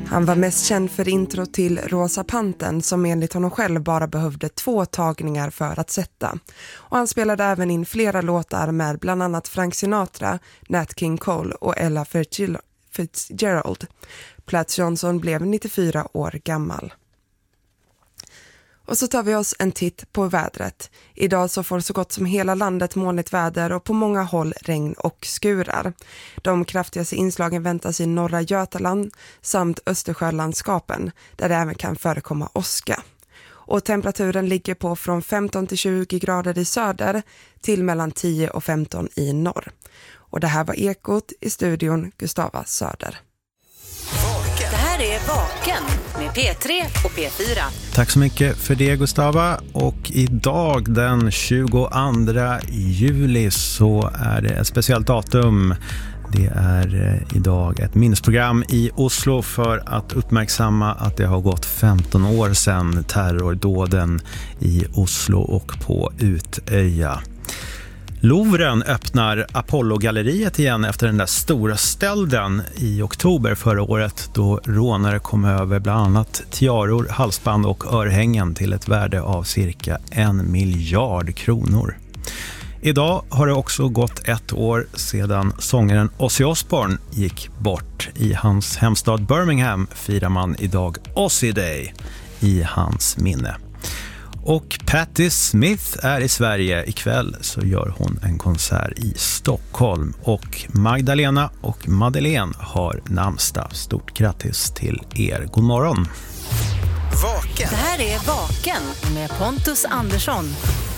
Han var mest känd för intro till Rosa Pantern som enligt honom själv bara behövde 2 tagningar för att sätta. Och han spelade även in flera låtar med bland annat Frank Sinatra, Nat King Cole och Ella Fitzgerald. Platts Johnson blev 94 år gammal. Och så tar vi oss en titt på vädret. Idag så får så gott som hela landet molnigt väder och på många håll regn och skurar. De kraftigaste inslagen väntas i norra Götaland samt Östersjölandskapen där det även kan förekomma åska. Och temperaturen ligger på från 15 till 20 grader i söder till mellan 10 och 15 i norr. Och det här var Ekot, i studion Gustava Söder. Det här är Vaken med P3 och P4. Tack så mycket för det, Gustava. Och idag den 22 juli så är det ett speciellt datum. Det är idag ett minnesprogram i Oslo för att uppmärksamma att det har gått 15 år sedan terrordåden i Oslo och på Utöja. Louvren öppnar Apollo-galleriet igen efter den där stora stölden i oktober förra året då rånare kom över bland annat tiaror, halsband och örhängen till ett värde av cirka 1 miljard kronor. Idag har det också gått 1 år sedan sångaren Ozzy Osbourne gick bort. I hans hemstad Birmingham firar man idag Ozzy Day i hans minne. Och Patti Smith är i Sverige. Ikväll så gör hon en konsert i Stockholm. Och Magdalena och Madeleine har namnsdag. Stort grattis till er. God morgon. Vaken. Det här är Vaken med Pontus Andersson.